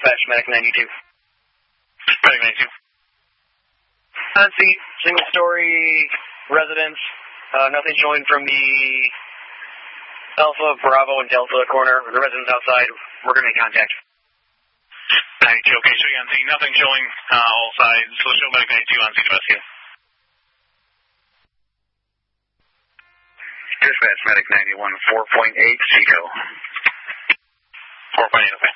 Dispatch, Medic 92. Medic 92. See, single-story residence. Nothing showing from the Alpha, Bravo, and Delta corner. The residents outside. We're going to make contact. 92, okay, show you on scene. Nothing showing all sides. So show Medic 92 on scene to rescue. Dispatch, Medic 91, 4.8, Chico. 4.8, okay.